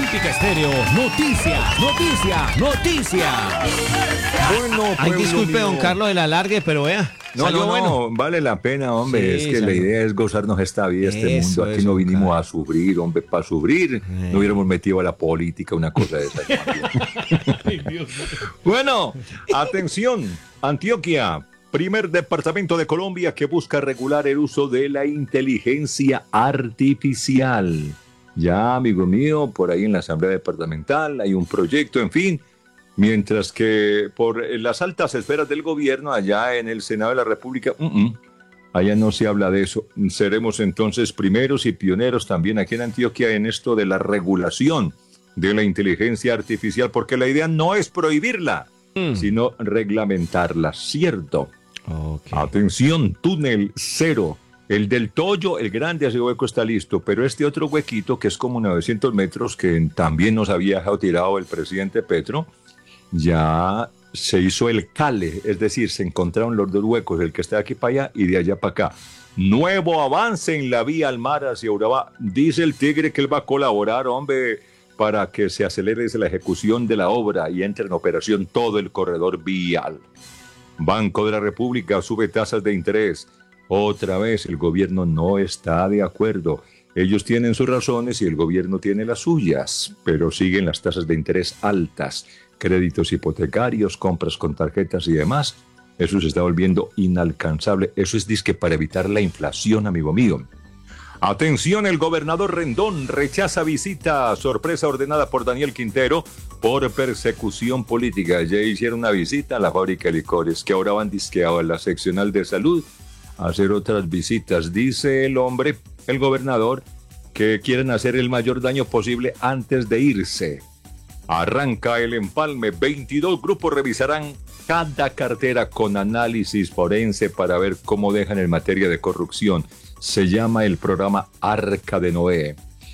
Olímpica Estéreo, noticia. Bueno, Ay, pueblo disculpe, mío. don Carlos, de la largue, pero vea. No, salió no, no, bueno. vale la pena, hombre. Sí, Es que la salió. idea es gozarnos esta vida, este Eso, mundo. Aquí eso, no vinimos cara. a sufrir, hombre, para sufrir. No hubiéramos metido a la política, una cosa de esa. Bueno, atención, Antioquia, primer departamento de Colombia que busca regular el uso de la inteligencia artificial. Ya, amigo mío, por ahí en la Asamblea Departamental hay un proyecto, en fin. Mientras que por las altas esferas del gobierno, allá en el Senado de la República, allá no se habla de eso. Seremos entonces primeros y pioneros también aquí en Antioquia en esto de la regulación de la inteligencia artificial, porque la idea no es prohibirla, sino reglamentarla, ¿cierto? Ok. Atención, túnel cero. El del Toyo, el grande, ese hueco está listo, pero este otro huequito, que es como 900 metros, que también nos había dejado tirado el presidente Petro, ya se hizo el cale, es decir, se encontraron los dos huecos, el que está de aquí para allá y de allá para acá. Nuevo avance en la vía al mar hacia Urabá. Dice el Tigre que él va a colaborar, hombre, para que se acelere la ejecución de la obra y entre en operación todo el corredor vial. Banco de la República sube tasas de interés. Otra vez el gobierno no está de acuerdo. Ellos tienen sus razones y el gobierno tiene las suyas, pero siguen las tasas de interés altas. Créditos hipotecarios, compras con tarjetas y demás. Eso se está volviendo inalcanzable. Eso es disque para evitar la inflación, amigo mío. Atención, el gobernador Rendón rechaza visita sorpresa ordenada por Daniel Quintero por persecución política. Ya hicieron una visita a la fábrica de licores, que ahora van disque a la seccional de salud a hacer otras visitas. Dice el hombre, el gobernador, que quieren hacer el mayor daño posible antes de irse. Arranca el empalme. 22 grupos revisarán cada cartera con análisis forense para ver cómo dejan en materia de corrupción. Se llama el programa Arca de Noé.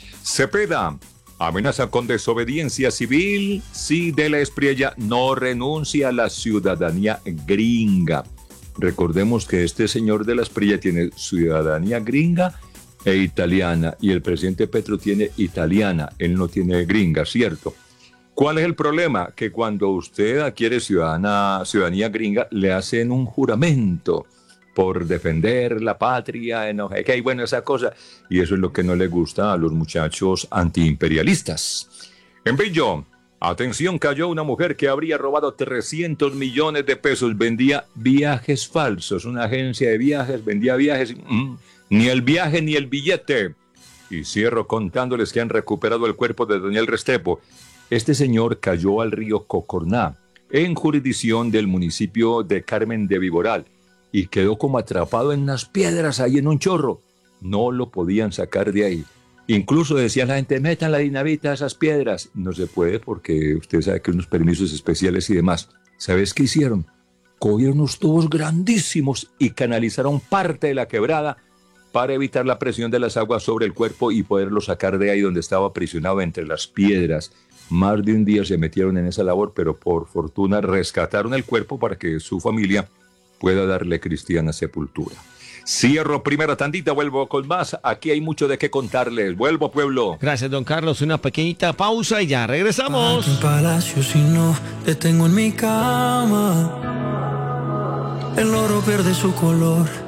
Cepeda amenaza con desobediencia civil si de la Espriella no renuncia a la ciudadanía gringa. Recordemos que este señor de la Espriella tiene ciudadanía gringa e italiana y el presidente Petro tiene italiana, él no tiene gringa, ¿cierto? ¿Cuál es el problema? Que cuando usted adquiere ciudadanía gringa, le hacen un juramento por defender la patria, no sé qué, y bueno, esa cosa. Y eso es lo que no le gusta a los muchachos antiimperialistas. En Bello, atención, cayó una mujer que habría robado 300 millones de pesos. Vendía viajes falsos. Una agencia de viajes vendía viajes. Ni el viaje ni el billete. Y cierro contándoles que han recuperado el cuerpo de Daniel Restrepo. Este señor cayó al río Cocorná, en jurisdicción del municipio de Carmen de Viboral, y quedó como atrapado en unas piedras ahí en un chorro. No lo podían sacar de ahí. Incluso decían la gente, metan la dinamita a esas piedras. No se puede porque usted sabe que unos permisos especiales y demás. ¿Sabes qué hicieron? Cogieron unos tubos grandísimos y canalizaron parte de la quebrada para evitar la presión de las aguas sobre el cuerpo y poderlo sacar de ahí donde estaba aprisionado entre las piedras. Más de un día se metieron en esa labor, pero por fortuna rescataron el cuerpo para que su familia pueda darle cristiana sepultura. Cierro primera tandita, vuelvo con más. Aquí hay mucho de qué contarles. Vuelvo, pueblo. Gracias, don Carlos. Una pequeñita pausa y ya regresamos. En palacio, si no te tengo en mi cama, el oro pierde su color